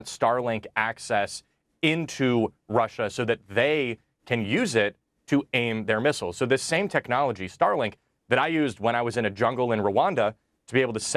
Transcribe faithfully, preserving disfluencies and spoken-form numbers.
Starlink access into Russia so that they can use it to aim their missiles. So this same technology, Starlink, that I used when I was in a jungle in Rwanda to be able to send